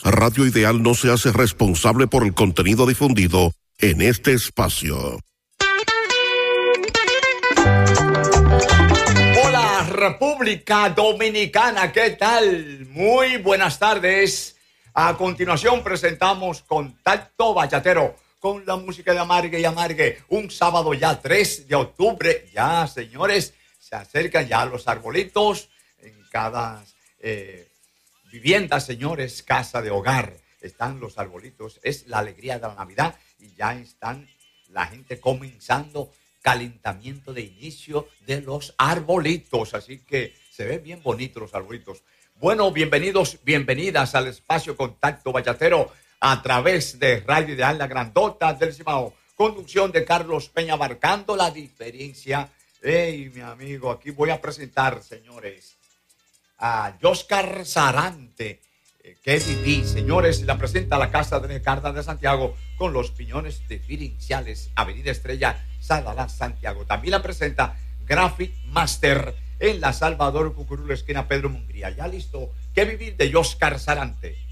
Radio Ideal no se hace responsable por el contenido difundido en este espacio. Hola, República Dominicana, ¿qué tal? Muy buenas tardes. A continuación presentamos Contacto Bachatero con la música de Amargue y Amargue. Un sábado ya 3 de octubre. Ya, señores, se acercan ya los arbolitos en cada vivienda, señores, casa de hogar. Están los arbolitos. Es la alegría de la Navidad y ya están la gente comenzando calentamiento de inicio de los arbolitos. Así que se ven bien bonitos los arbolitos. Bueno, bienvenidos, bienvenidas al espacio Contacto Bachatero a través de Radio Ideal La Grandota del Cibao. Conducción de Carlos Peña, marcando la diferencia. Hey, mi amigo, aquí voy a presentar, señores, a Yoscar Sarante, que viví, señores, la presenta la Casa de Carta de Santiago con los piñones diferenciales, Avenida Estrella, Sadalá, Santiago. También la presenta Graphic Master en la Salvador Cucurul, esquina Pedro Mungría. Ya listo, ¿qué vivir de Yoscar Sarante?